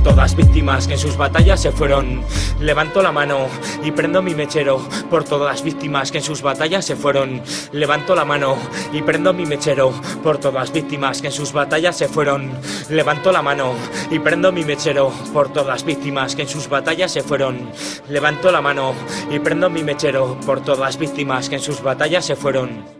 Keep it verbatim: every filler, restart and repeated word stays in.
todas las víctimas que en sus batallas se fueron. Levanto la mano y prendo mi mechero por todas las víctimas que en sus batallas se fueron. Levanto la mano y prendo mi mechero por todas las víctimas que en sus batallas se fueron. Levanto la mano y prendo mi mechero por todas las víctimas que en sus batallas se fueron. Levanto la mano y prendo mi mechero por todas las víctimas que en sus batallas se fueron.